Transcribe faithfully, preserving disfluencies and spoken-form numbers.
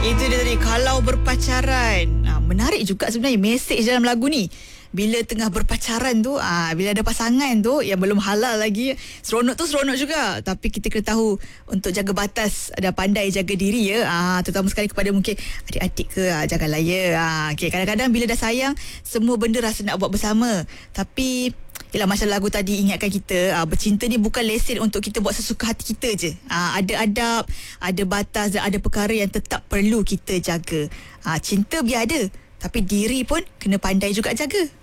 Itu dia tadi, kalau berpacaran. Ha, menarik juga sebenarnya mesej dalam lagu ni. Bila tengah berpacaran tu, ah, bila ada pasangan tu yang belum halal lagi, seronok tu seronok juga. Tapi kita kena tahu untuk jaga batas dan pandai jaga diri ya. Ah, terutama sekali kepada mungkin adik-adik ke, ah, janganlah ya. Ah, okay, kadang-kadang bila dah sayang, semua benda rasa nak buat bersama. Tapi yelah, macam lagu tadi ingatkan kita, aa, bercinta ni bukan lesen untuk kita buat sesuka hati kita je. Aa, ada adab, ada batas dan ada perkara yang tetap perlu kita jaga. Aa, cinta biar ada, tapi diri pun kena pandai juga jaga.